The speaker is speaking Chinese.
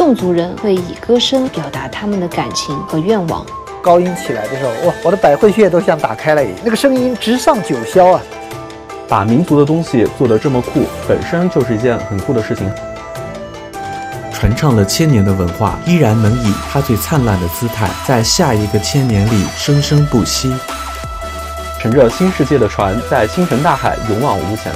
侗族人会以歌声表达他们的感情和愿望。 高音起来的时候，哇，我的百会穴都像打开了一样，那个声音直上九霄啊！ 把民族的东西做得这么酷，本身就是一件很酷的事情。 传唱了千年的文化，依然能以它最灿烂的姿态，在下一个千年里生生不息。 乘着新世界的船，在星辰大海勇往无前。